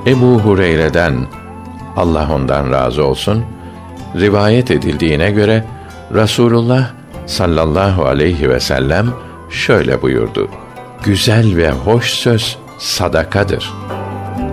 Ebu Hureyre'den, Allah ondan razı olsun, rivayet edildiğine göre Rasulullah sallallahu aleyhi ve sellem şöyle buyurdu: Güzel ve hoş söz sadakadır.